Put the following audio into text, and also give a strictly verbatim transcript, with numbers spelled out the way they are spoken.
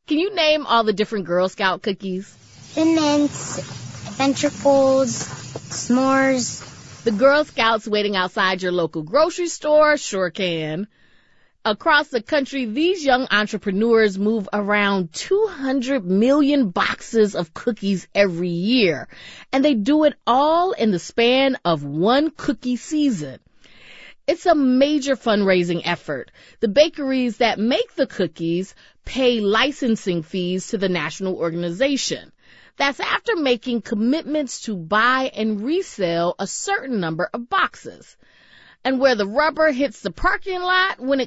Can you name all the different Girl Scout cookies? Thin Mints, Ventricles, S'mores. The Girl Scouts waiting outside your local grocery store sure can. Across the country, these young entrepreneurs move around two hundred million boxes of cookies every year, and they do it all in the span of one cookie season. It's a major fundraising effort. The bakeries that make the cookies pay licensing fees to the national organization. That's after making commitments to buy and resell a certain number of boxes. And where the rubber hits the parking lot when it